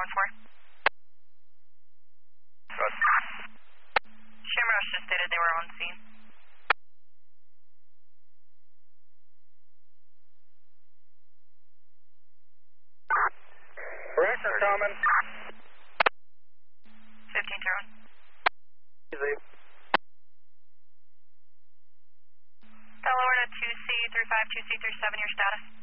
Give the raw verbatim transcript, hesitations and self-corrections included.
one four. Good. Shamrock just stated they were on scene. Reactor coming. fifteen turn. Easy. Delaware to two C three five, two C three seven, your status?